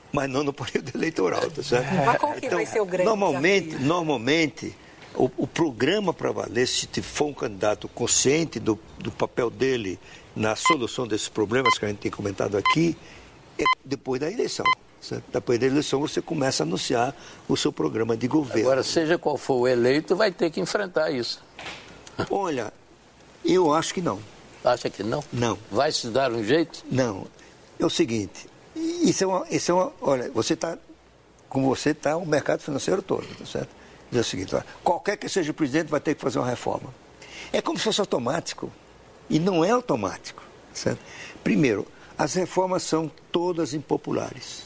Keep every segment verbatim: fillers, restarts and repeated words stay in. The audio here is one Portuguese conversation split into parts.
mas não no período eleitoral, tá certo? Mas qual que então, vai ser o grande normalmente, desafio? Normalmente, o, o programa para valer, se for um candidato consciente do, do papel dele na solução desses problemas que a gente tem comentado aqui, é depois da eleição. Certo? Depois da eleição você começa a anunciar o seu programa de governo. Agora, seja qual for o eleito, vai ter que enfrentar isso. Olha, eu acho que não. Acha que não? Não. Vai se dar um jeito? Não. É o seguinte, isso é uma... Isso é uma olha, você está... Como você está, o mercado financeiro todo, tá certo? Diz o seguinte, olha, qualquer que seja o presidente vai ter que fazer uma reforma. É como se fosse automático. E não é automático. Certo? Primeiro, as reformas são todas impopulares.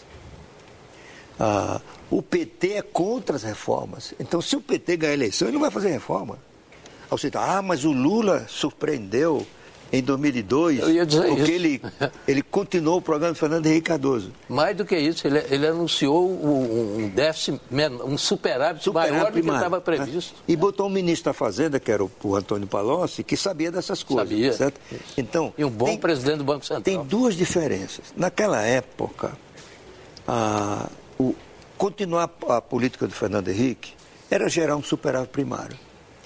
Ah, o P T é contra as reformas. Então, se o P T ganhar a eleição, ele não vai fazer reforma. Aí você tá, ah, mas o Lula surpreendeu em dois mil e dois, Eu ia dizer porque isso. ele, ele continuou o programa de Fernando Henrique Cardoso. Mais do que isso, ele, ele anunciou um déficit, um superávit, Superávit maior do que primário, estava né? previsto. E botou um ministro da Fazenda, que era o, o Antônio Palocci, que sabia dessas coisas. Sabia. Certo? Então, E um bom tem, presidente do Banco Central. tem duas diferenças. Naquela época, a, o, continuar a política do Fernando Henrique era gerar um superávit primário.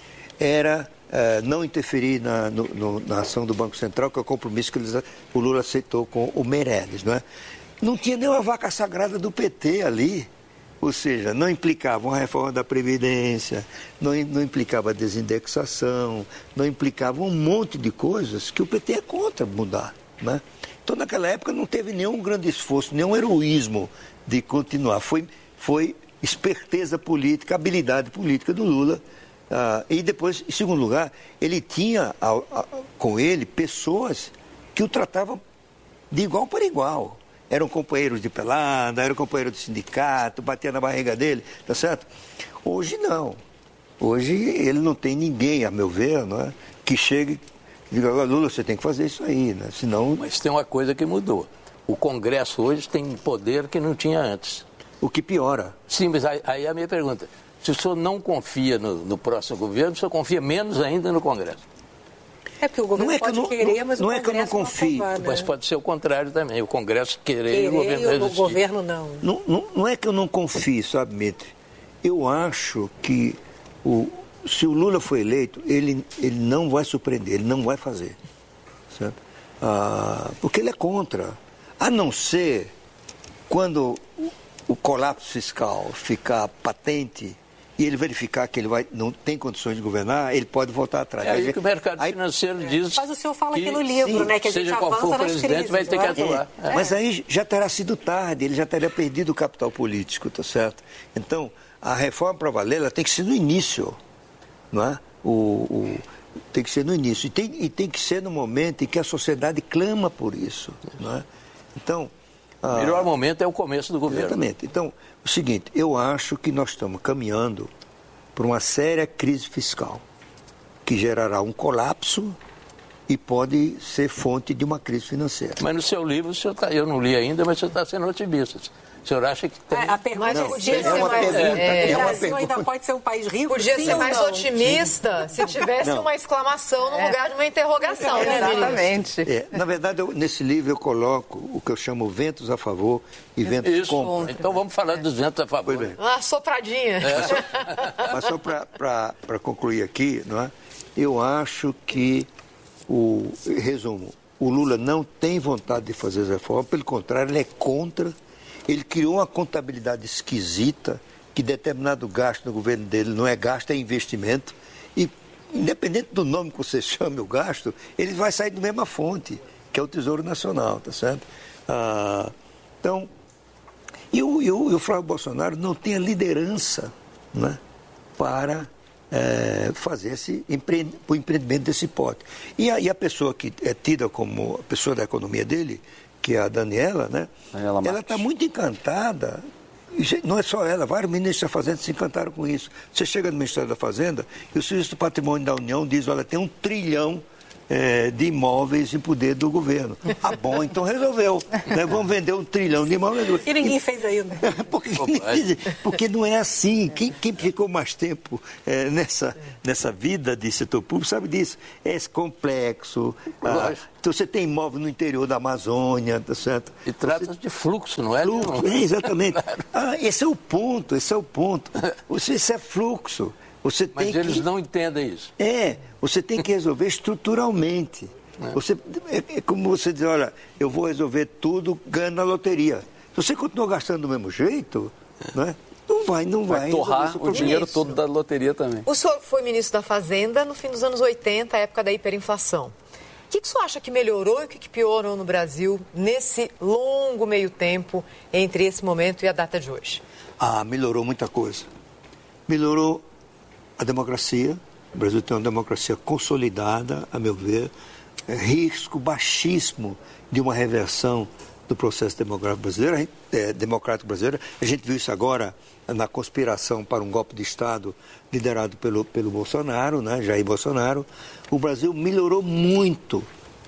Era é, não interferir na, no, no, na ação do Banco Central, que é o compromisso que eles, o Lula aceitou com o Meirelles. Não é? Não tinha nem uma vaca sagrada do P T ali. Ou seja, não implicava uma reforma da Previdência, não, não implicava desindexação, não implicava um monte de coisas que o P T é contra mudar. Né? Então, naquela época, não teve nenhum grande esforço, nenhum heroísmo de continuar. Foi, foi esperteza política, habilidade política do Lula. Ah, e depois, em segundo lugar, ele tinha a, a, com ele pessoas que o tratavam de igual para igual. Eram companheiros de pelada, eram companheiros de sindicato, batia na barriga dele, tá certo? Hoje não. Hoje ele não tem ninguém, a meu ver, não é, que chegue e diga, Lula, você tem que fazer isso aí, né? Senão... Mas tem uma coisa que mudou. O Congresso hoje tem poder que não tinha antes. O que piora. Sim, mas aí, aí é a minha pergunta. Se o senhor não confia no, no próximo governo, o senhor confia menos ainda no Congresso? É porque o governo não é pode que eu não, querer, não, mas não o é que eu não Congresso confio. não aprovar, né? Mas pode ser o contrário também. O Congresso querer, Querer e o governo e o resistir. governo não. Não, não. Não é que eu não confio, sabe, Mitre? Eu acho que o, se o Lula for eleito, ele, ele não vai surpreender, ele não vai fazer. Certo? Ah, porque ele é contra. A não ser quando o, o colapso fiscal ficar patente e ele verificar que ele vai, não tem condições de governar, ele pode voltar atrás. É aí que o mercado aí, financeiro diz. Mas o senhor fala que, aqui no livro, sim, né? Que a gente seja qual avança for o nas presidente, crises, vai ter que não é? atuar. É, mas aí já terá sido tarde, ele já teria perdido o capital político, tá certo? Então, a reforma para valer, ela tem que ser no início, não é? O, o, tem que ser no início. E tem, e tem que ser no momento em que a sociedade clama por isso, não é? Então... O melhor momento é o começo do governo. Exatamente. Então, o seguinte, eu acho que nós estamos caminhando para uma séria crise fiscal, que gerará um colapso e pode ser fonte de uma crise financeira. Mas no seu livro, o senhor tá, eu não li ainda, mas o senhor está sendo otimista. O senhor acha que tem... A, a pergunta Não, podia é ser uma mais, pergunta, é, é o uma Brasil ainda pergunta. pode ser um país rico? Podia sim ser ou mais não? otimista se tivesse não. uma exclamação no É. lugar de uma interrogação, né, Vinícius? Exatamente. É, na verdade, eu, nesse livro eu coloco o que eu chamo ventos a favor e ventos Isso. contra. Então vamos falar dos ventos a favor. Pois bem. Uma sopradinha. Mas só para concluir aqui, não é? Eu acho que, o resumo, o Lula não tem vontade de fazer as reformas, pelo contrário, ele é contra. Ele criou uma contabilidade esquisita, que determinado gasto no governo dele não é gasto, é investimento. E, independente do nome que você chame o gasto, ele vai sair da mesma fonte, que é o Tesouro Nacional, tá certo? Ah, então, e o, e, o, e o Flávio Bolsonaro não tem a liderança, né, para é, fazer esse empre, o empreendimento desse pote. E a, e a pessoa que é tida como a pessoa da economia dele, que é a Daniela, né? Daniela ela está muito encantada. Não é só ela, vários ministros da Fazenda se encantaram com isso. Você chega no Ministério da Fazenda e o Serviço do Patrimônio da União diz, olha, tem um trilhão é, de imóveis em poder do governo. Ah, bom, então resolveu. Né? Vamos vender um trilhão de imóveis. E ninguém fez ainda. porque, porque não é assim. Quem, quem ficou mais tempo é, nessa, nessa vida de setor público sabe disso. É esse complexo. Ah, então você tem imóvel no interior da Amazônia, tá certo? E trata-se de fluxo, não é? Fluxo, é, exatamente. Ah, esse é o ponto, esse é o ponto. Você, isso é fluxo. Você Mas tem eles que... não entendem isso. É, você tem que resolver estruturalmente. É. Você, é, é como você diz, olha, eu vou resolver tudo ganhando na loteria. Se você continuar gastando do mesmo jeito, né, não vai, não vai. Vai torrar o dinheiro Isso. todo da loteria também. O senhor foi ministro da Fazenda no fim dos anos oitenta, a época da hiperinflação. O que, que o senhor acha que melhorou e o que, que piorou no Brasil nesse longo meio tempo entre esse momento e a data de hoje? Ah, melhorou muita coisa. Melhorou a democracia. O Brasil tem uma democracia consolidada, a meu ver. É, risco baixíssimo de uma reversão do processo democrático brasileiro. É, democrático brasileiro. A gente viu isso agora na conspiração para um golpe de Estado liderado pelo, pelo Bolsonaro, né, Jair Bolsonaro. O Brasil melhorou muito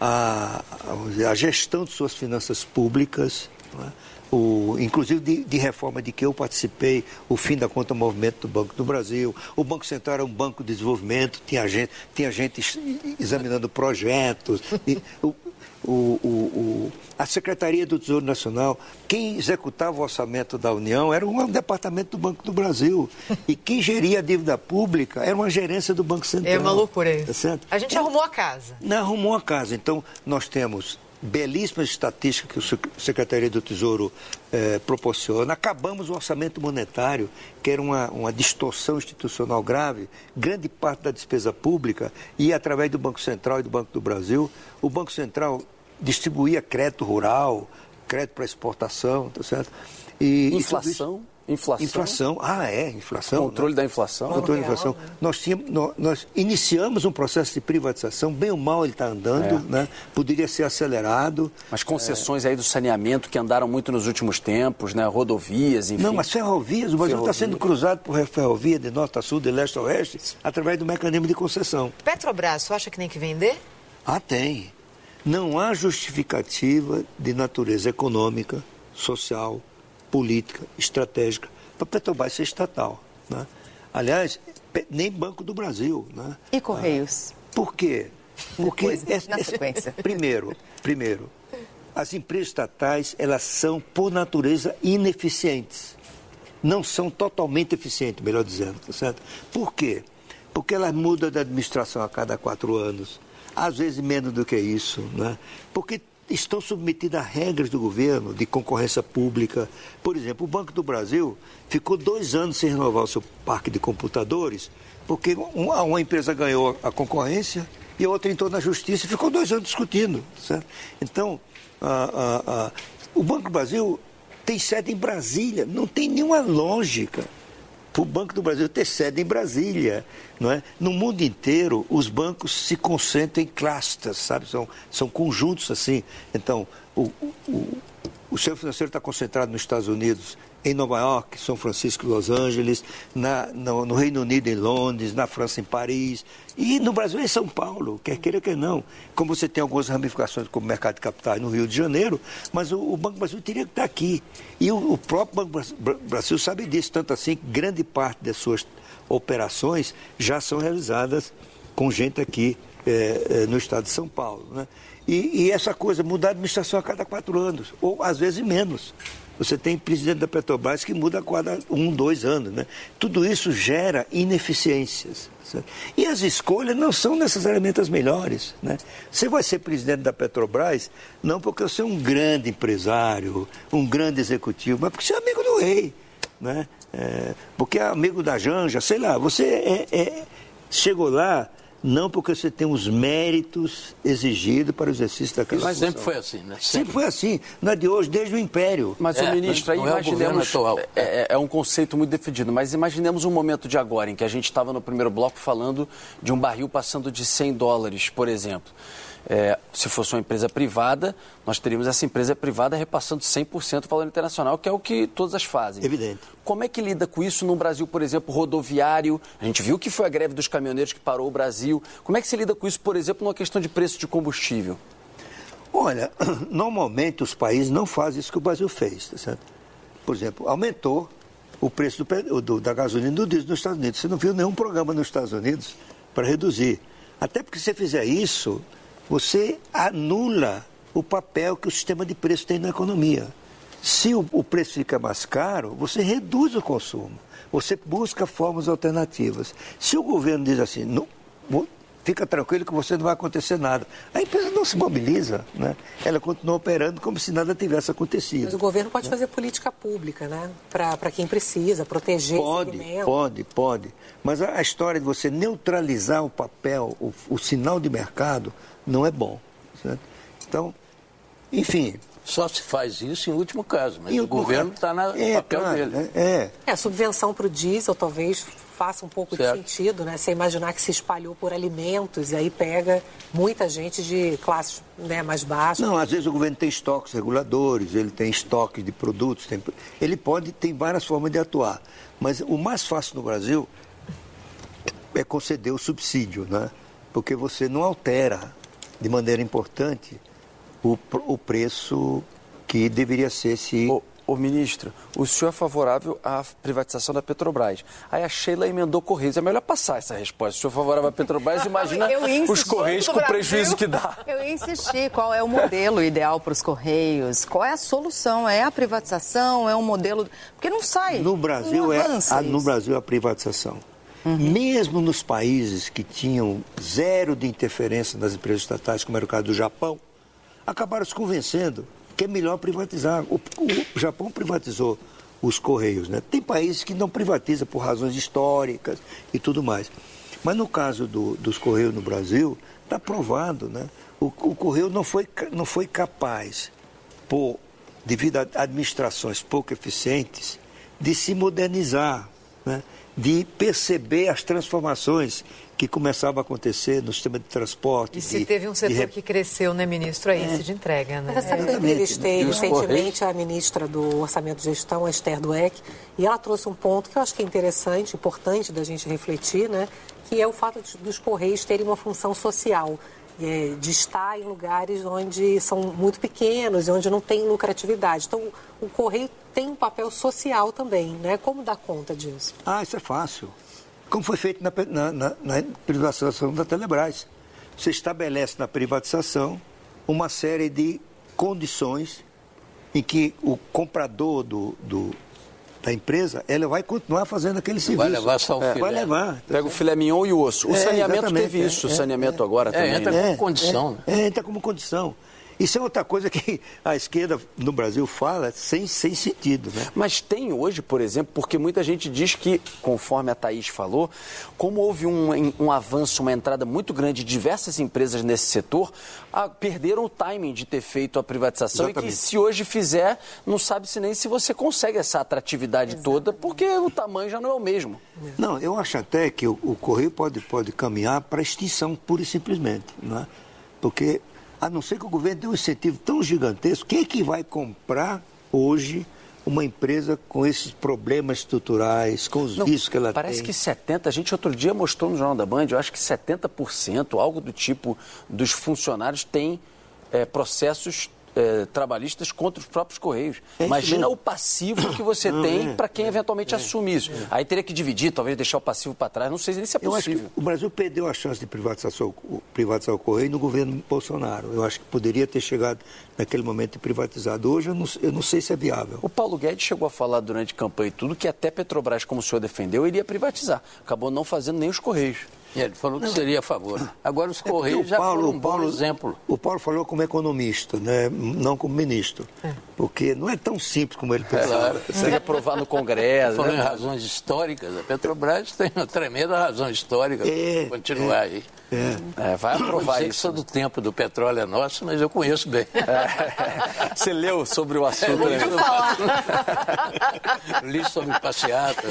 a, a gestão de suas finanças públicas, né? O, inclusive de, de reforma de que eu participei, o fim da conta movimento do Banco do Brasil. O Banco Central era um banco de desenvolvimento, tinha gente, tinha gente examinando projetos. E, o, o, o, o, a Secretaria do Tesouro Nacional, quem executava o orçamento da União era um departamento do Banco do Brasil. E quem geria a dívida pública era uma gerência do Banco Central. É uma loucura isso. Tá certo? A gente é, arrumou a casa. Não arrumou a casa. Então, nós temos belíssimas estatísticas que a Secretaria do Tesouro eh, proporciona. Acabamos o orçamento monetário, que era uma, uma distorção institucional grave. Grande parte da despesa pública ia através do Banco Central e do Banco do Brasil. O Banco Central distribuía crédito rural, crédito para exportação, tá certo? E, inflação? Inflação. Inflação. Ah, é, inflação. Controle né? da inflação. Controle da inflação. Né? Nós, tínhamos, nós, nós iniciamos um processo de privatização, bem ou mal ele está andando, É. né? Poderia ser acelerado. Mas concessões é. aí do saneamento que andaram muito nos últimos tempos, né? Rodovias, enfim. Não, mas ferrovias, o Brasil está sendo cruzado por ferrovia de norte a sul, de leste a oeste, através do mecanismo de concessão. Petrobras, você acha que tem que vender? Ah, tem. Não há justificativa de natureza econômica, social, política, estratégica, para a Petrobras ser estatal. Né? Aliás, nem Banco do Brasil. Né? E Correios? Ah, por quê? Porque, Depois, é, na é, sequência. Primeiro, primeiro, as empresas estatais, elas são, por natureza, ineficientes. Não são totalmente eficientes, melhor dizendo, tá certo? Por quê? Porque elas mudam de administração a cada quatro anos, às vezes menos do que isso, né? Porque estão submetidas a regras do governo de concorrência pública. Por exemplo, o Banco do Brasil ficou dois anos sem renovar o seu parque de computadores, porque uma, uma empresa ganhou a concorrência e a outra entrou na justiça e ficou dois anos discutindo. Certo? Então, a, a, a, o Banco do Brasil tem sede em Brasília, não tem nenhuma lógica para o Banco do Brasil ter sede em Brasília, não é? No mundo inteiro, os bancos se concentram em clusters, sabe? São, são conjuntos assim. Então, o, o, o sistema financeiro está concentrado nos Estados Unidos, em Nova York, São Francisco e Los Angeles, na, no, no Reino Unido, em Londres, na França, em Paris, e no Brasil, em São Paulo, quer queira, quer não. Como você tem algumas ramificações como o mercado de capitais no Rio de Janeiro, mas o, o Banco do Brasil teria que estar aqui. E o, o próprio Banco do Brasil sabe disso, tanto assim que grande parte das suas operações já são realizadas com gente aqui é, é, no estado de São Paulo. Né? E, e essa coisa, mudar a administração a cada quatro anos, ou às vezes menos. Você tem presidente da Petrobras que muda a cada um, dois anos. Né? Tudo isso gera ineficiências. Certo? E as escolhas não são necessariamente as melhores. Né? Você vai ser presidente da Petrobras não porque você é um grande empresário, um grande executivo, mas porque você é amigo do rei. Né? É, porque é amigo da Janja, sei lá. Você é, é, chegou lá não porque você tem os méritos exigidos para o exercício daquela Mas função. sempre foi assim, né? Sempre. Sempre. foi assim. Não é de hoje, desde o Império. Mas, É, o ministro, aí não é o governo imaginemos... atual. É, é, é um conceito muito definido, mas imaginemos um momento de agora, em que a gente estava no primeiro bloco falando de um barril passando de cem dólares, por exemplo. É, se fosse uma empresa privada, nós teríamos essa empresa privada repassando cem por cento do valor internacional, que é o que todas as fazem. Evidente. Como é que lida com isso no Brasil, por exemplo, rodoviário? A gente viu que foi a greve dos caminhoneiros que parou o Brasil. Como é que se lida com isso, por exemplo, numa questão de preço de combustível? Olha, normalmente os países não fazem isso que o Brasil fez, tá certo? Por exemplo, aumentou o preço do, do, da gasolina e do diesel nos Estados Unidos. Você não viu nenhum programa nos Estados Unidos para reduzir. Até porque se você fizer isso, você anula o papel que o sistema de preço tem na economia. Se o, o preço fica mais caro, você reduz o consumo. Você busca formas alternativas. Se o governo diz assim, não, fica tranquilo que você não vai acontecer nada, a empresa não se mobiliza, né? Ela continua operando como se nada tivesse acontecido. Mas o governo pode fazer política pública, né? Para quem precisa, proteger pode, esse segmento. Pode, pode. Mas a, a história de você neutralizar o papel, o, o sinal de mercado, não é bom. Certo? Então, enfim... Só se faz isso em último caso, mas e o governo está no é, papel claro, dele. É, é, a subvenção para o diesel talvez faça um pouco certo. de sentido, né? Você imaginar que se espalhou por alimentos e aí pega muita gente de classes, né, mais baixas. Não, às vezes o governo tem estoques reguladores, ele tem estoques de produtos, tem, ele pode, tem várias formas de atuar. Mas o mais fácil no Brasil é conceder o subsídio, né? Porque você não altera de maneira importante o, o preço que deveria ser se... Ô, ô, ministro, o senhor é favorável à privatização da Petrobras. Aí a Sheila emendou Correios. É melhor passar essa resposta. Se o senhor é favorável à Petrobras, imagina os Correios com o prejuízo que dá. Eu ia insistir. Qual é o modelo ideal para os Correios? Qual é a solução? É a privatização? É um modelo... Porque não sai. No Brasil, não é, a, isso. no Brasil é a privatização. Uhum. Mesmo nos países que tinham zero de interferência nas empresas estatais, como era o caso do Japão, acabaram se convencendo que é melhor privatizar. O, o Japão privatizou os Correios, né? Tem países que não privatizam por razões históricas e tudo mais. Mas no caso do, dos Correios no Brasil, está provado, né? O, o Correio não foi, não foi capaz, por, devido a administrações pouco eficientes, de se modernizar, né? De perceber as transformações que começavam a acontecer no sistema de transporte. E se de, teve um setor de... que cresceu, né, ministro? É esse de entrega, né? Mas sabe que eu entrevistei recentemente a ministra do Orçamento e Gestão, a Esther Dweck, e ela trouxe um ponto que eu acho que é interessante, importante da gente refletir, né? Que é o fato de, dos Correios terem uma função social, é, de estar em lugares onde são muito pequenos e onde não tem lucratividade. Então, o Correio tem um papel social também, né? Como dar conta disso? Ah, isso é fácil. Como foi feito na, na, na, na privatização da Telebrás. Você estabelece na privatização uma série de condições em que o comprador do, do, da empresa, ela vai continuar fazendo aquele serviço. Vai levar só o é, filé. Vai levar. Pega o filé mignon e o osso. O é, saneamento teve isso, é, o saneamento é, agora é, também. entra né? como condição. É, é, entra como condição. Isso é outra coisa que a esquerda no Brasil fala sem, sem sentido, né? Mas tem hoje, por exemplo, porque muita gente diz que, conforme a Thaís falou, como houve um, um avanço, uma entrada muito grande de diversas empresas nesse setor, a, perderam o timing de ter feito a privatização. Exatamente. E que se hoje fizer, não sabe-se nem se você consegue essa atratividade Exato. toda, porque o tamanho já não é o mesmo. Não, eu acho até que o, o Correio pode, pode caminhar para a extinção, pura e simplesmente, não é? Porque... A não ser que o governo dê um incentivo tão gigantesco, quem é que vai comprar hoje uma empresa com esses problemas estruturais, com os não, vícios que ela parece tem? Parece que setenta por cento, a gente outro dia mostrou no Jornal da Band, eu acho que setenta por cento, algo do tipo, dos funcionários tem é, processos é, trabalhistas contra os próprios Correios. É Imagina o passivo que você não, tem é, para quem é, eventualmente é, assume isso. É. Aí teria que dividir, talvez deixar o passivo para trás, não sei nem se é possível. Eu acho que o Brasil perdeu a chance de privatizar o, privatizar o Correio no governo Bolsonaro. Eu acho que poderia ter chegado naquele momento de privatizado. Hoje eu não, eu não sei se é viável. O Paulo Guedes chegou a falar durante a campanha e tudo que até Petrobras, como o senhor defendeu, iria privatizar. Acabou não fazendo nem os Correios. Ele falou que não. seria a favor. Agora os é Correios já Paulo, foram um Paulo, bom exemplo. O Paulo falou como economista, né? Não como ministro. É. Porque não é tão simples como ele pensava. É, claro. Você tem que aprovar no Congresso. Falando né? em razões históricas, a Petrobras tem uma tremenda razão histórica é, para continuar é. aí. É, vai aprovar eu sei isso. que sou do tempo do petróleo é nosso, mas eu conheço bem. É. Você leu sobre o assunto, né? Li sobre passeata.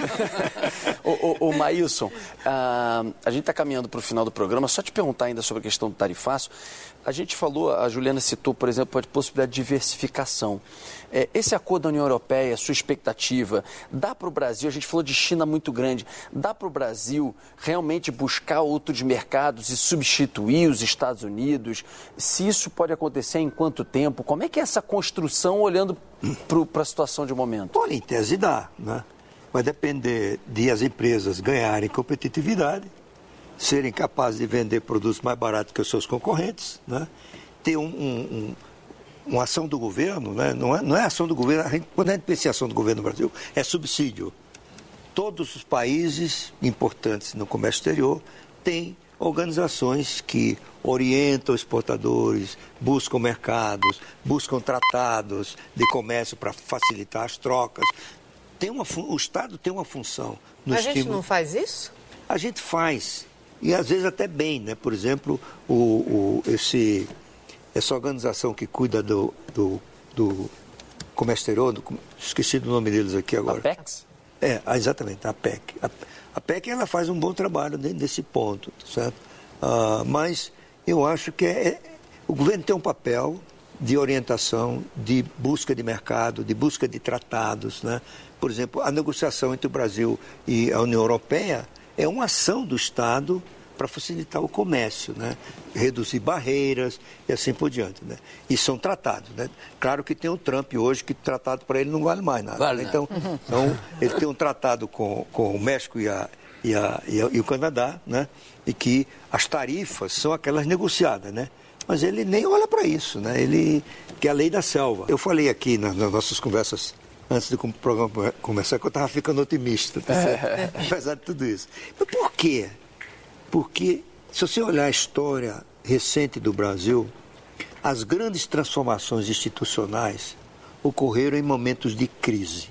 Ô, ô, ô Maílson, uh, a gente está caminhando para o final do programa, só te perguntar ainda sobre a questão do tarifaço. A gente falou, a Juliana citou, por exemplo, a possibilidade de diversificação. É, esse acordo da União Europeia, sua expectativa, dá para o Brasil, a gente falou de China muito grande, dá para o Brasil realmente buscar outros mercados e substituir os Estados Unidos? Se isso pode acontecer, em quanto tempo? Como é que é essa construção olhando para a situação de momento? Olha, em tese dá, né? Vai depender de as empresas ganharem competitividade, serem capazes de vender produtos mais baratos que os seus concorrentes, né? Ter um, um, um, uma ação do governo, né? não, é, não é ação do governo, a gente, quando a gente pensa em ação do governo no Brasil, é subsídio. Todos os países importantes no comércio exterior têm organizações que orientam exportadores, buscam mercados, buscam tratados de comércio para facilitar as trocas. Tem uma, o Estado tem uma função no A estímulo. gente não faz isso? A gente faz, e às vezes até bem, né? Por exemplo, o, o, esse, essa organização que cuida do, do, do comércio exterior, do, esqueci do nome deles aqui agora. A Apex? É, exatamente, a APEC. A, a APEC ela faz um bom trabalho dentro desse ponto, certo? Ah, mas eu acho que é, é, o governo tem um papel de orientação, de busca de mercado, de busca de tratados, né? Por exemplo, a negociação entre o Brasil e a União Europeia é uma ação do Estado para facilitar o comércio, né? Reduzir barreiras e assim por diante, né? E são tratados, né? Claro que tem o Trump hoje, que tratado para ele não vale mais nada. Vale, né? Então, uhum. então, ele tem um tratado com, com o México e, a, e, a, e, a, e o Canadá, né? E que as tarifas são aquelas negociadas, né? Mas ele nem olha para isso, né? Ele que é a lei da selva. Eu falei aqui nas, nas nossas conversas antes do programa começar que eu estava ficando otimista, tá certo? Apesar de tudo isso. Mas por quê? Porque, se você olhar a história recente do Brasil, as grandes transformações institucionais ocorreram em momentos de crise.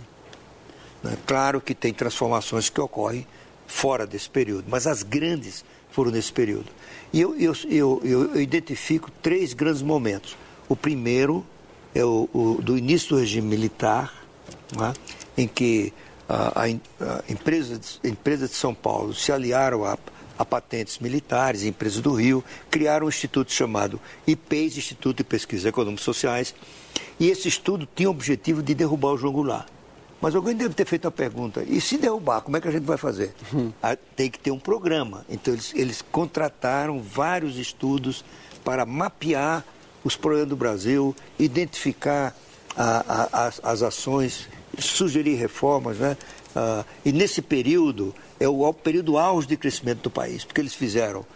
Né? Claro que tem transformações que ocorrem fora desse período, mas as grandes foram nesse período. E eu, eu, eu, eu identifico três grandes momentos. O primeiro é o, o do início do regime militar, né? Em que a, a, a empresa, de, a empresa de São Paulo se aliaram a a patentes militares, empresas do Rio, criaram um instituto chamado I P E S, Instituto de Pesquisas Econômicas e Sociais, e esse estudo tinha o objetivo de derrubar o João Goulart. Mas alguém deve ter feito a pergunta, e se derrubar, como é que a gente vai fazer? Uhum. Ah, tem que ter um programa. Então eles, eles contrataram vários estudos para mapear os problemas do Brasil, identificar a, a, as, as ações, sugerir reformas, né? Ah, e nesse período, é o, é o período auge de crescimento do país, porque eles fizeram,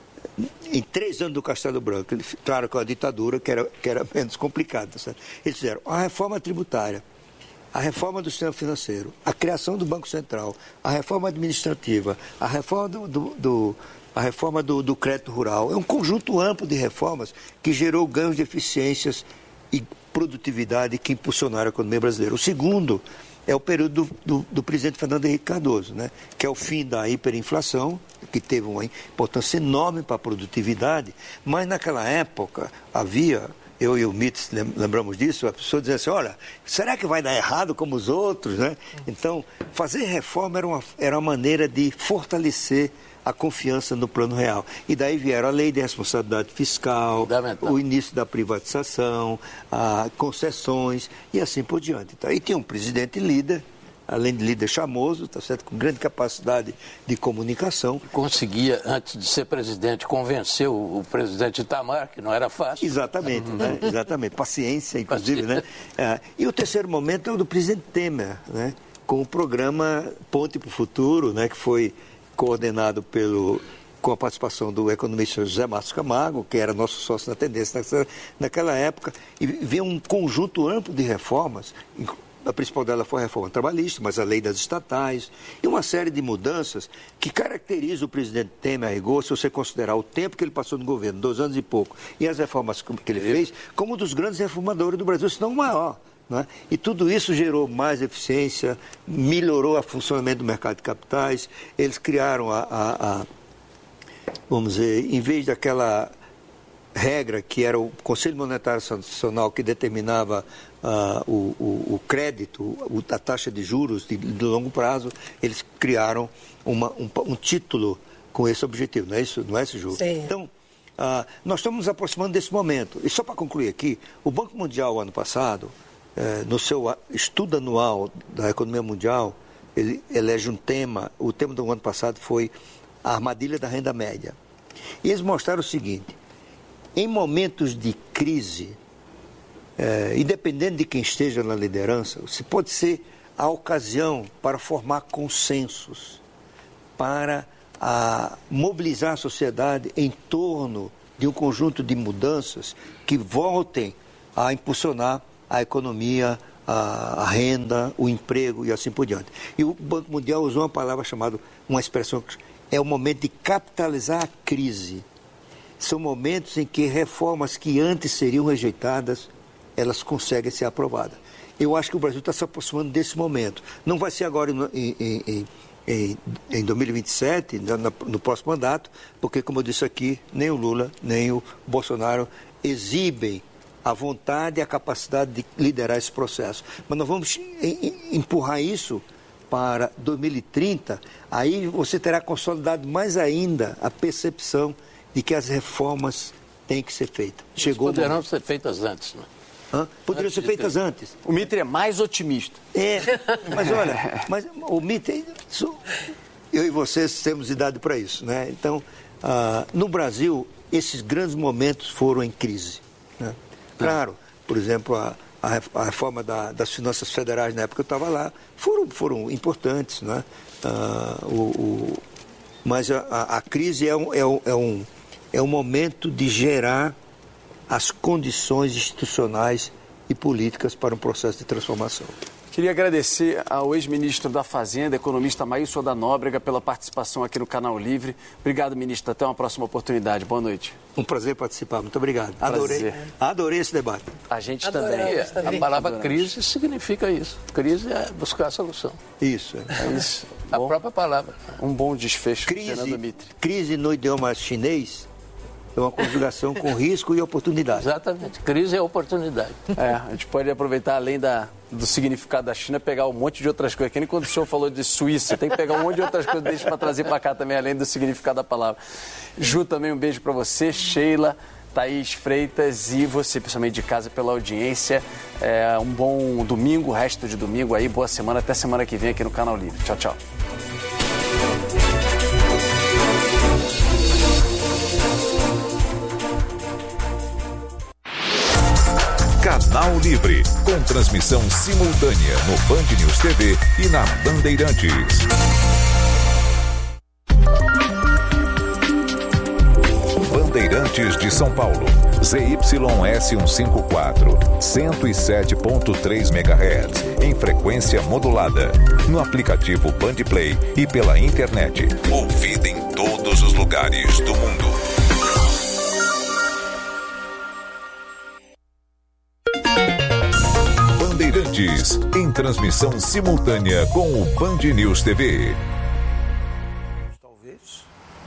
em três anos do Castelo Branco, eles, claro que a ditadura, que era, que era menos complicada, certo? Eles fizeram a reforma tributária, a reforma do sistema financeiro, a criação do Banco Central, a reforma administrativa, a reforma do, do, do, a reforma do, do crédito rural. É um conjunto amplo de reformas que gerou ganhos de eficiências e produtividade que impulsionaram a economia brasileira. O segundo é o período do, do, do presidente Fernando Henrique Cardoso, né? Que é o fim da hiperinflação, que teve uma importância enorme para a produtividade, mas naquela época havia, eu e o Mitz lembramos disso, a pessoa dizia assim, olha, será que vai dar errado como os outros, né? Então, fazer reforma era uma, era uma maneira de fortalecer a confiança no plano real. E daí vieram a lei de responsabilidade fiscal, o início da privatização, a concessões e assim por diante. Então, aí tinha um presidente líder, além de líder chamoso, tá certo, com grande capacidade de comunicação. Conseguia, antes de ser presidente, convencer o, o presidente Itamar, que não era fácil. Exatamente, né? Exatamente. Paciência, inclusive, né? É, e o terceiro momento é o do presidente Temer, né? Com o programa Ponte para o Futuro, né? Que foi coordenado pelo, com a participação do economista José Márcio Camargo, que era nosso sócio na Tendência naquela época, e veio um conjunto amplo de reformas. A principal dela foi a reforma trabalhista, mas a lei das estatais, e uma série de mudanças que caracteriza o presidente Temer a rigor, se você considerar o tempo que ele passou no governo, dois anos e pouco, e as reformas que ele fez, como um dos grandes reformadores do Brasil, se não o maior. Né? E tudo isso gerou mais eficiência, melhorou o funcionamento do mercado de capitais, eles criaram a, a, a vamos dizer, em vez daquela regra que era o Conselho Monetário Nacional que determinava uh, o, o, o crédito, o, a taxa de juros de, de longo prazo, eles criaram uma, um, um título com esse objetivo, não é isso, não é esse, Ju? Sim. Então, uh, nós estamos nos aproximando desse momento. E só para concluir aqui, o Banco Mundial, ano passado, eh, no seu estudo anual da economia mundial, ele elege um tema, o tema do ano passado foi a armadilha da renda média. E eles mostraram o seguinte: em momentos de crise, eh, independente de quem esteja na liderança, se pode ser a ocasião para formar consensos, para a, mobilizar a sociedade em torno de um conjunto de mudanças que voltem a impulsionar a economia, a, a renda, o emprego e assim por diante. E o Banco Mundial usou uma palavra chamada, uma expressão, é o momento de capitalizar a crise. São momentos em que reformas que antes seriam rejeitadas, elas conseguem ser aprovadas. Eu acho que o Brasil está se aproximando desse momento. Não vai ser agora em, em, em, em, em dois mil e vinte e sete, no, no próximo mandato, porque, como eu disse aqui, nem o Lula, nem o Bolsonaro exibem a vontade e a capacidade de liderar esse processo. Mas nós vamos empurrar isso para dois mil e trinta, aí você terá consolidado mais ainda a percepção de que as reformas têm que ser feitas. Chegou poderão ser feitas antes, né? Hã? Poderiam ser feitas antes. O Mitre é mais otimista. É, mas olha, mas o Mitre, eu e vocês temos idade para isso, né? Então, ah, no Brasil, esses grandes momentos foram em crise, né? Claro, por exemplo, a, a reforma da, das finanças federais, na época que eu estava lá, foram, foram importantes, né? Ah, o, o, mas a, a, a crise é um, é, um, é, um, é um momento de gerar as condições institucionais e políticas para um processo de transformação. Queria agradecer ao ex-ministro da Fazenda, economista Maílson da Nóbrega, pela participação aqui no Canal Livre. Obrigado, ministro. Até uma próxima oportunidade. Boa noite. Um prazer participar. Muito obrigado. Adorei, prazer. adorei esse debate. A gente Adorei, também. também. A palavra Adoramos. crise significa isso. Crise é buscar a solução. Isso. É isso. A Bom, própria palavra. um bom desfecho, Crise, Fernando Mitre. crise no idioma chinês é uma conjugação com risco e oportunidade. Exatamente. Crise é oportunidade. É, a gente pode aproveitar, além da, do significado da China, pegar um monte de outras coisas. Que nem quando o senhor falou de Suíça, tem que pegar um monte de outras coisas deixa para trazer para cá também, além do significado da palavra. Ju, também um beijo para você, Sheila, Thaís Freitas e você, pessoalmente de casa, pela audiência. É, um bom domingo, resto de domingo aí, boa semana, até semana que vem aqui no Canal Livre. Tchau, tchau. Canal Livre, com transmissão simultânea no Band News T V e na Bandeirantes. Bandeirantes de São Paulo, Z Y S cento e cinquenta e quatro, cento e sete ponto três megahertz, em frequência modulada, no aplicativo Bandplay e pela internet. Ouvida em todos os lugares do mundo. Bandeirantes, em transmissão simultânea com o Band News T V. Talvez.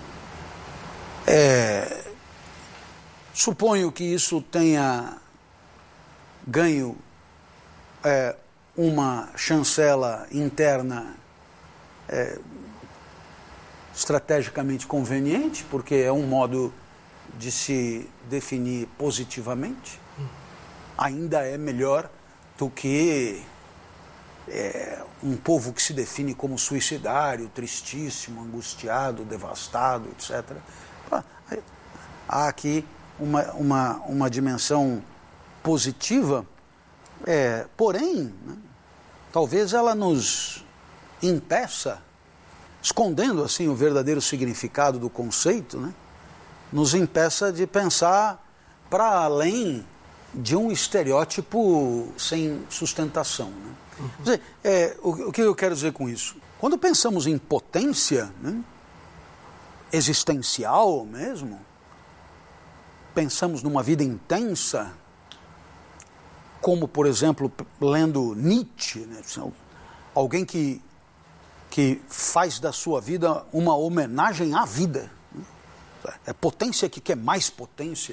É, suponho que isso tenha ganho é, uma chancela interna é, estrategicamente conveniente, porque é um modo de se definir positivamente. Ainda é melhor do que é, um povo que se define como suicidário, tristíssimo, angustiado, devastado, etcétera. Há aqui uma, uma, uma dimensão positiva, é, porém, né, talvez ela nos impeça, escondendo assim o verdadeiro significado do conceito, né, nos impeça de pensar para além de um estereótipo sem sustentação. Né? Uhum. Quer dizer, é, o, o que eu quero dizer com isso? Quando pensamos em potência, né, existencial mesmo, pensamos numa vida intensa, como, por exemplo, lendo Nietzsche, né, alguém que, que faz da sua vida uma homenagem à vida. Né? É potência que quer mais potência.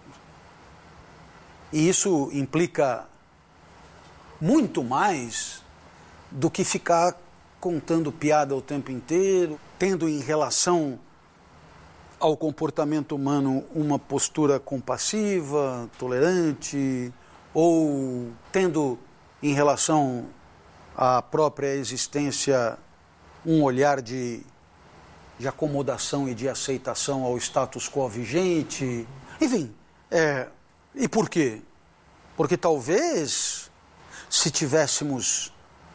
E isso implica muito mais do que ficar contando piada o tempo inteiro, tendo em relação ao comportamento humano uma postura compassiva, tolerante, ou tendo em relação à própria existência um olhar de, de acomodação e de aceitação ao status quo vigente. Enfim, é, e por quê? Porque talvez, se tivéssemos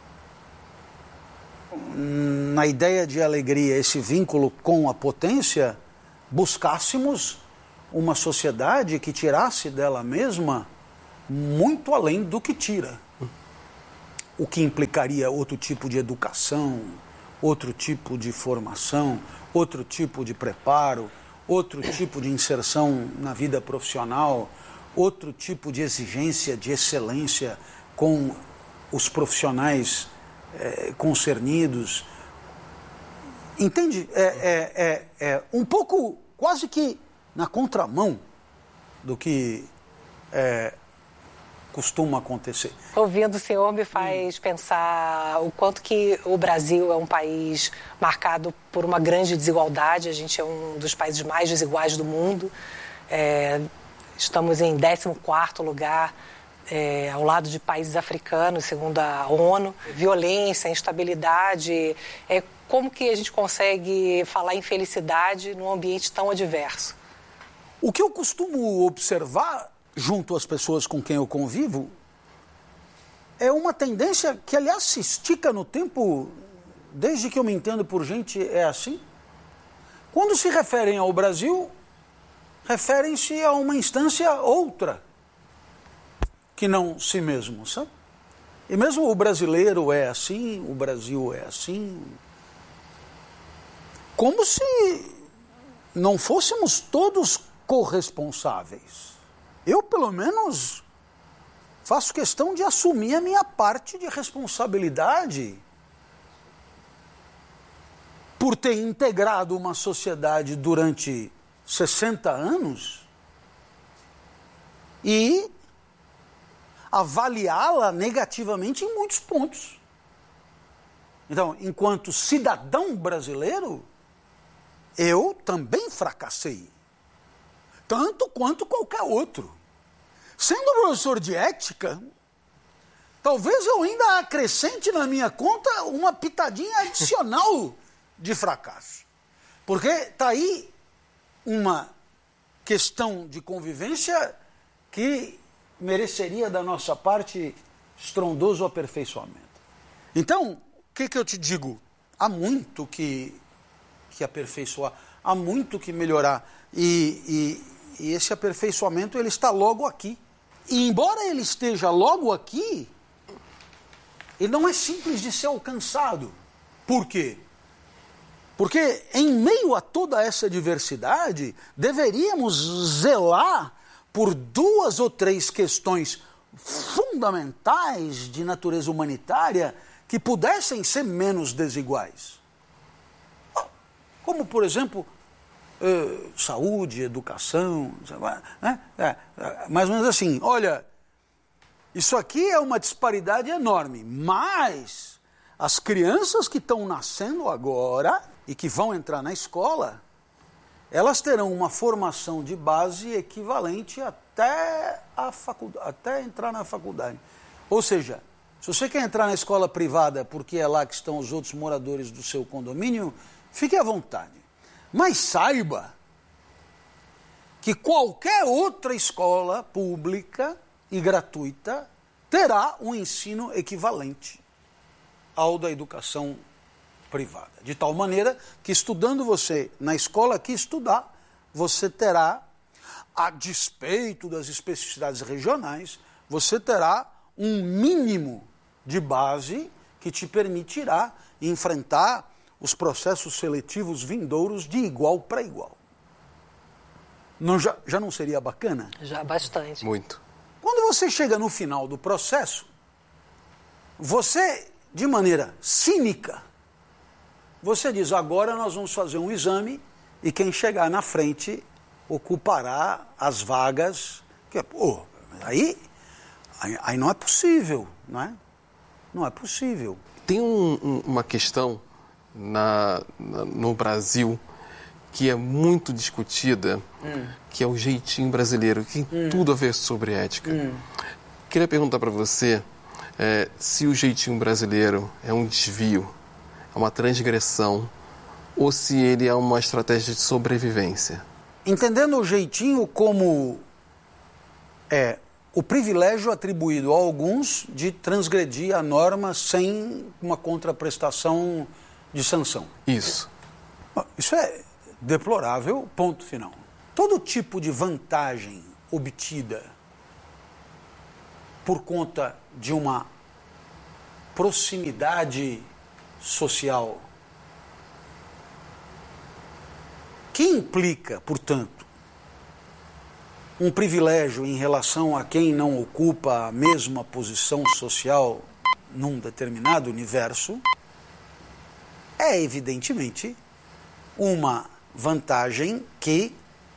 na ideia de alegria esse vínculo com a potência, buscássemos uma sociedade que tirasse dela mesma muito além do que tira. O que implicaria outro tipo de educação, outro tipo de formação, outro tipo de preparo, outro tipo de inserção na vida profissional, outro tipo de exigência de excelência com os profissionais é, concernidos. Entende? É, é, é, é um pouco, quase que na contramão do que é, costuma acontecer. Ouvindo o senhor me faz hum. pensar o quanto que o Brasil é um país marcado por uma grande desigualdade. A gente é um dos países mais desiguais do mundo. É, estamos em décimo quarto lugar, é, ao lado de países africanos, segundo a ONU. Violência, instabilidade. É, como que a gente consegue falar em felicidade num ambiente tão adverso? O que eu costumo observar junto às pessoas com quem eu convivo, é uma tendência que, aliás, se estica no tempo, desde que eu me entendo por gente, é assim. Quando se referem ao Brasil, referem-se a uma instância outra, que não si mesmo, sabe? E mesmo o brasileiro é assim, o Brasil é assim, como se não fôssemos todos corresponsáveis. Eu, pelo menos, faço questão de assumir a minha parte de responsabilidade por ter integrado uma sociedade durante sessenta anos e avaliá-la negativamente em muitos pontos. Então, enquanto cidadão brasileiro, eu também fracassei, tanto quanto qualquer outro. Sendo professor de ética, talvez eu ainda acrescente na minha conta uma pitadinha adicional de fracasso. Porque está aí uma questão de convivência que mereceria da nossa parte estrondoso aperfeiçoamento. Então, o que, que eu te digo? Há muito que, que aperfeiçoar, há muito que melhorar. E, e, e esse aperfeiçoamento ele está logo aqui. E embora ele esteja logo aqui, ele não é simples de ser alcançado. Por quê? Porque em meio a toda essa diversidade, deveríamos zelar por duas ou três questões fundamentais de natureza humanitária que pudessem ser menos desiguais. Como, por exemplo, Uh, saúde, educação, né? é, é, mais ou menos assim, olha, isso aqui é uma disparidade enorme, mas as crianças que estão nascendo agora e que vão entrar na escola, elas terão uma formação de base equivalente até, a facu- até entrar na faculdade. Ou seja, se você quer entrar na escola privada porque é lá que estão os outros moradores do seu condomínio, fique à vontade. Mas saiba que qualquer outra escola pública e gratuita terá um ensino equivalente ao da educação privada. De tal maneira que, estudando você na escola que estudar, você terá, a despeito das especificidades regionais, você terá um mínimo de base que te permitirá enfrentar os processos seletivos vindouros de igual para igual. Não, já, já não seria bacana? Já bastante. Muito. Quando você chega no final do processo, você, de maneira cínica, você diz, agora nós vamos fazer um exame e quem chegar na frente ocupará as vagas. Que, pô, aí, aí, aí não é possível, não é? Não é possível. Tem um, um, uma questão na, na, no Brasil que é muito discutida, hum. que é o jeitinho brasileiro, que tem hum. tudo a ver sobre ética. Hum. Queria perguntar para você é, se o jeitinho brasileiro é um desvio, é uma transgressão, ou se ele é uma estratégia de sobrevivência. Entendendo o jeitinho como é, o privilégio atribuído a alguns de transgredir a norma sem uma contraprestação de sanção. Isso. Isso é deplorável, ponto final. Todo tipo de vantagem obtida por conta de uma proximidade social que implica, portanto, um privilégio em relação a quem não ocupa a mesma posição social num determinado universo, é evidentemente uma vantagem que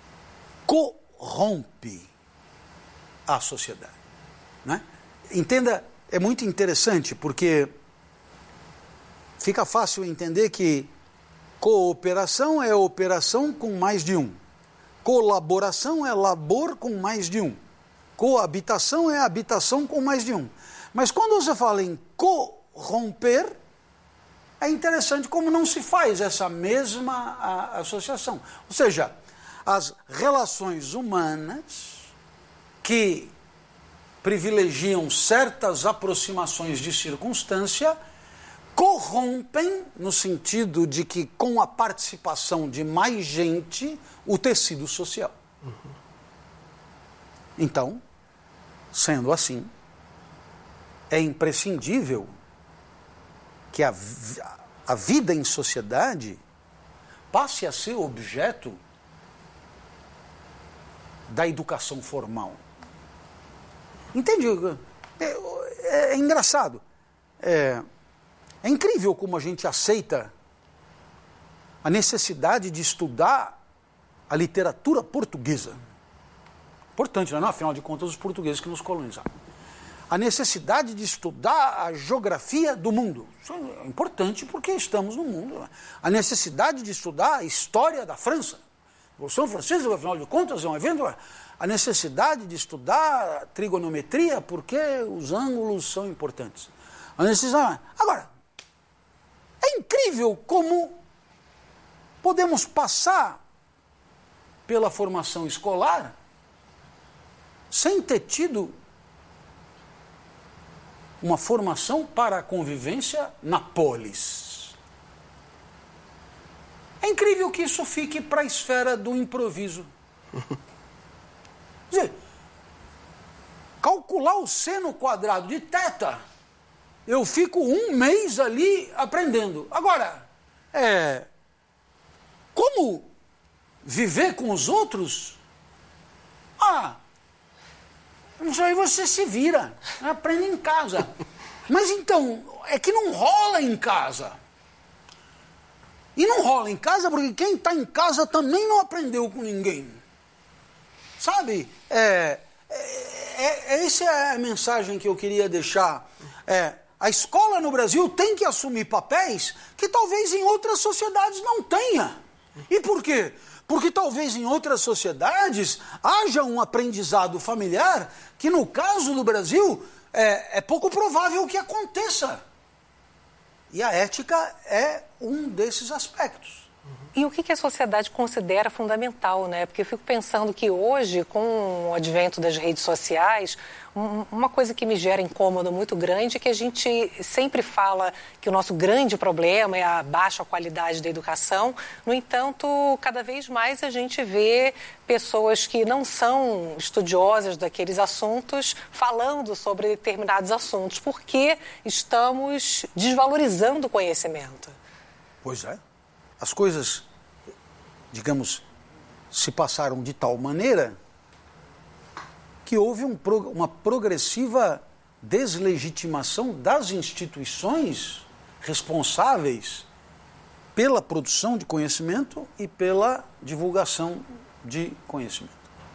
corrompe a sociedade, né? Entenda, é muito interessante porque fica fácil entender que cooperação é operação com mais de um, colaboração é labor com mais de um, coabitação é habitação com mais de um. Mas quando você fala em corromper, é interessante como não se faz essa mesma a, associação. Ou seja, as relações humanas que privilegiam certas aproximações de circunstância corrompem no sentido de que, com a participação de mais gente, o tecido social. Uhum. Então, sendo assim, é imprescindível que a, a vida em sociedade passe a ser objeto da educação formal. Entende? É, é, é engraçado. É, é incrível como a gente aceita a necessidade de estudar a literatura portuguesa. Importante, não é? Afinal de contas, os portugueses que nos colonizaram. A necessidade de estudar a geografia do mundo. Isso é importante porque estamos no mundo. A necessidade de estudar a história da França. A Revolução Francesa, afinal de contas, é um evento. A necessidade de estudar a trigonometria porque os ângulos são importantes. A necessidade... Agora, é incrível como podemos passar pela formação escolar sem ter tido uma formação para a convivência na polis. É incrível que isso fique para a esfera do improviso. Quer dizer, calcular o seno quadrado de θ, eu fico um mês ali aprendendo. Agora, é, como viver com os outros? Ah, isso aí você se vira, aprende em casa. Mas então, é que não rola em casa. E não rola em casa porque quem está em casa também não aprendeu com ninguém. Sabe? É, é, é, essa é a mensagem que eu queria deixar. É, a escola no Brasil tem que assumir papéis que talvez em outras sociedades não tenha. E por quê? Porque talvez em outras sociedades haja um aprendizado familiar que, no caso do Brasil, é, é pouco provável que aconteça. E a ética é um desses aspectos. E o que a sociedade considera fundamental, né? Porque eu fico pensando que hoje, com o advento das redes sociais, uma coisa que me gera incômodo muito grande é que a gente sempre fala que o nosso grande problema é a baixa qualidade da educação. No entanto, cada vez mais a gente vê pessoas que não são estudiosas daqueles assuntos falando sobre determinados assuntos, porque estamos desvalorizando o conhecimento. Pois é. As coisas, digamos, se passaram de tal maneira que houve um, uma progressiva deslegitimação das instituições responsáveis pela produção de conhecimento e pela divulgação de conhecimento.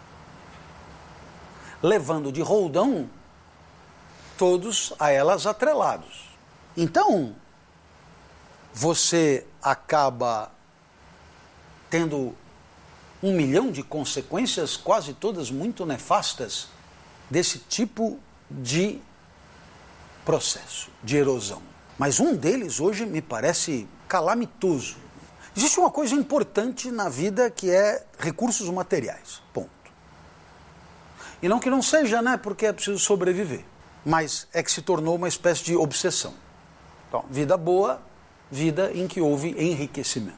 Levando de roldão todos a elas atrelados. Então, você acaba tendo um milhão de consequências, quase todas muito nefastas, desse tipo de processo, de erosão. Mas um deles hoje me parece calamitoso. Existe uma coisa importante na vida que é recursos materiais, ponto. E não que não seja, né, porque é preciso sobreviver, mas é que se tornou uma espécie de obsessão. Então, vida boa, vida em que houve enriquecimento.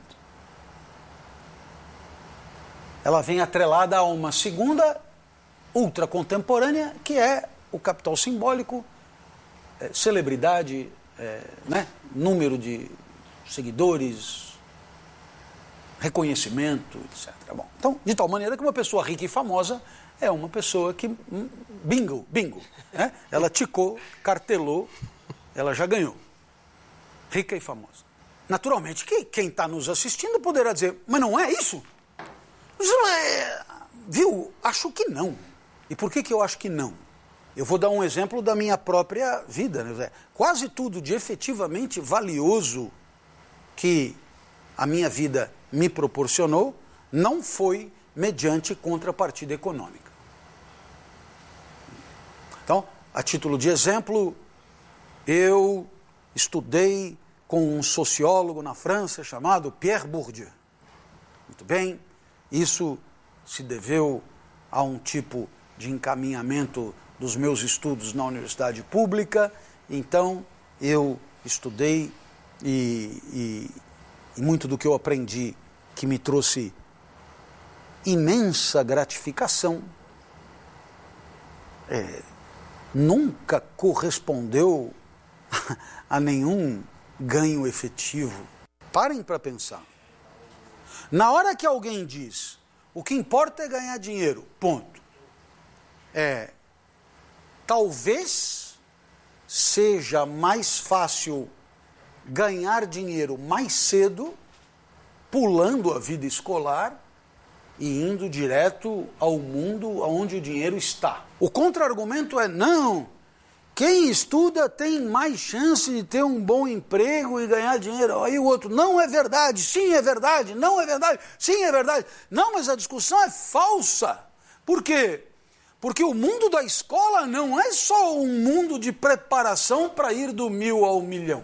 Ela vem atrelada a uma segunda ultra contemporânea, que é o capital simbólico, é, celebridade, é, né, número de seguidores, reconhecimento, etcétera. Bom, então, de tal maneira que uma pessoa rica e famosa é uma pessoa que, hum, bingo, bingo, né? Ela ticou, cartelou, ela já ganhou. Rica e famosa. Naturalmente, que quem está nos assistindo poderá dizer, mas não é isso? É, viu? Acho que não. E por que, que eu acho que não? Eu vou dar um exemplo da minha própria vida. Né? Quase tudo de efetivamente valioso que a minha vida me proporcionou não foi mediante contrapartida econômica. Então, a título de exemplo, eu estudei com um sociólogo na França chamado Pierre Bourdieu. Muito bem. Isso se deveu a um tipo de encaminhamento dos meus estudos na universidade pública. Então, eu estudei e, e, e muito do que eu aprendi, que me trouxe imensa gratificação, é, nunca correspondeu a nenhum ganho efetivo. Parem para pensar. Na hora que alguém diz, o que importa é ganhar dinheiro, ponto. É, talvez seja mais fácil ganhar dinheiro mais cedo, pulando a vida escolar e indo direto ao mundo onde o dinheiro está. O contra-argumento é, não, quem estuda tem mais chance de ter um bom emprego e ganhar dinheiro. Aí o outro, não é verdade, sim é verdade, não é verdade, sim é verdade. Não, mas a discussão é falsa. Por quê? Porque o mundo da escola não é só um mundo de preparação para ir do mil ao milhão.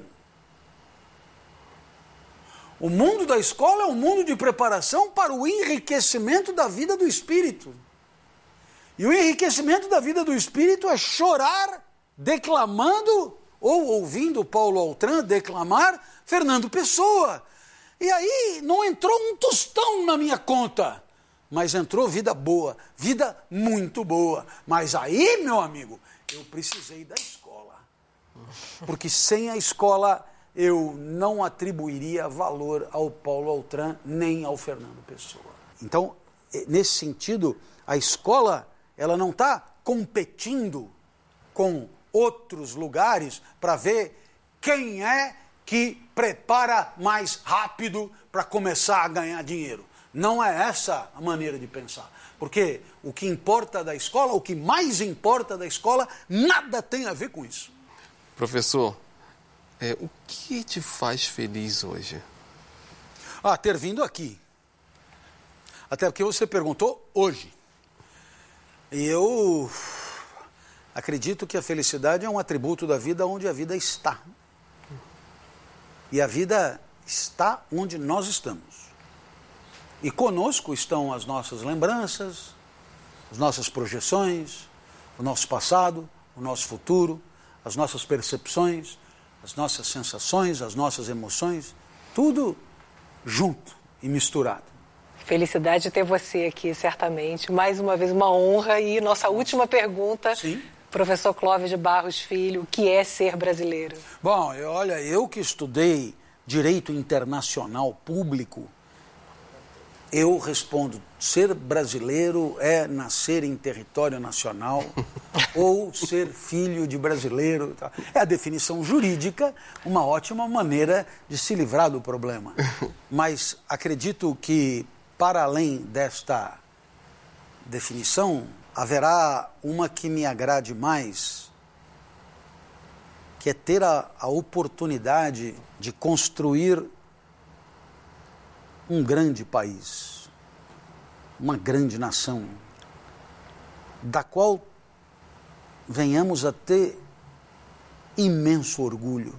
O mundo da escola é um mundo de preparação para o enriquecimento da vida do espírito. E o enriquecimento da vida do espírito é chorar declamando ou ouvindo Paulo Altran declamar Fernando Pessoa. E aí não entrou um tostão na minha conta, mas entrou vida boa, vida muito boa. Mas aí, meu amigo, eu precisei da escola. Porque sem a escola eu não atribuiria valor ao Paulo Altran nem ao Fernando Pessoa. Então, nesse sentido, a escola ela não está competindo com outros lugares para ver quem é que prepara mais rápido para começar a ganhar dinheiro. Não é essa a maneira de pensar. Porque o que importa da escola, o que mais importa da escola, nada tem a ver com isso. Professor, é, o que te faz feliz hoje? Ah, ter vindo aqui. Até porque você perguntou hoje. E eu acredito que a felicidade é um atributo da vida onde a vida está. E a vida está onde nós estamos. E conosco estão as nossas lembranças, as nossas projeções, o nosso passado, o nosso futuro, as nossas percepções, as nossas sensações, as nossas emoções, tudo junto e misturado. Felicidade de ter você aqui, certamente. Mais uma vez, uma honra. E nossa última pergunta, sim, professor Clóvis de Barros Filho, o que é ser brasileiro? Bom, eu, olha, eu que estudei Direito Internacional Público, eu respondo, ser brasileiro é nascer em território nacional ou ser filho de brasileiro. É a definição jurídica, uma ótima maneira de se livrar do problema. Mas acredito que, para além desta definição, haverá uma que me agrade mais, que é ter a, a oportunidade de construir um grande país, uma grande nação, da qual venhamos a ter imenso orgulho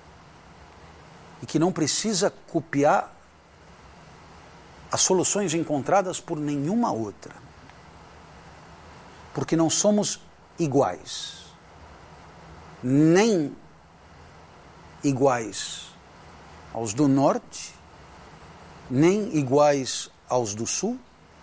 e que não precisa copiar as soluções encontradas por nenhuma outra, porque não somos iguais, nem iguais aos do norte, nem iguais aos do sul,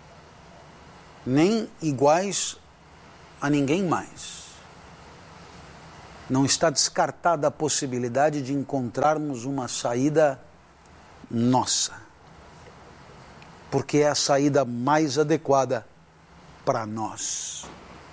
nem iguais a ninguém mais. Não está descartada a possibilidade de encontrarmos uma saída nossa, porque é a saída mais adequada para nós.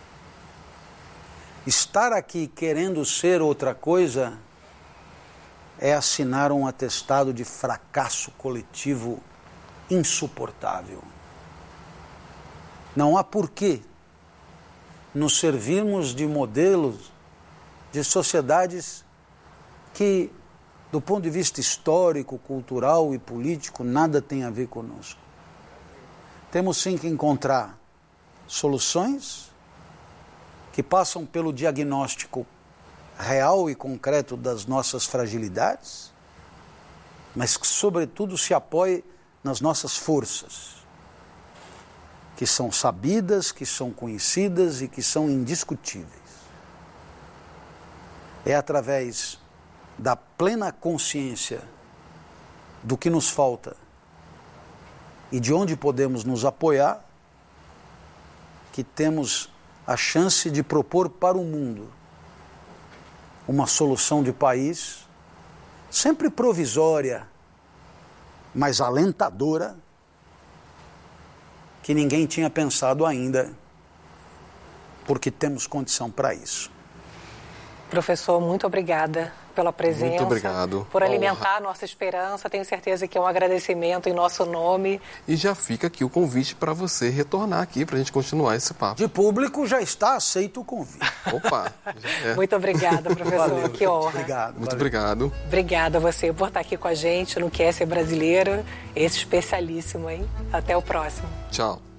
Estar aqui querendo ser outra coisa é assinar um atestado de fracasso coletivo insuportável. Não há porquê nos servirmos de modelos de sociedades que, do ponto de vista histórico, cultural e político, nada tem a ver conosco. Temos sim que encontrar soluções que passam pelo diagnóstico real e concreto das nossas fragilidades, mas que, sobretudo, se apoie nas nossas forças, que são sabidas, que são conhecidas e que são indiscutíveis. É através da plena consciência do que nos falta e de onde podemos nos apoiar que temos a chance de propor para o mundo uma solução de país, sempre provisória, mas alentadora, que ninguém tinha pensado ainda, porque temos condição para isso. Professor, muito obrigada pela presença. Muito obrigado. Por alimentar a nossa esperança. Tenho certeza que é um agradecimento em nosso nome. E já fica aqui o convite para você retornar aqui, para a gente continuar esse papo. De público já está aceito o convite. Opa! Já é. Muito obrigada, professor. Valeu, que honra. Obrigado. Muito valeu. obrigado. Obrigada a você por estar aqui com a gente no Quer Ser Brasileiro. Esse especialíssimo, hein? Até o próximo. Tchau.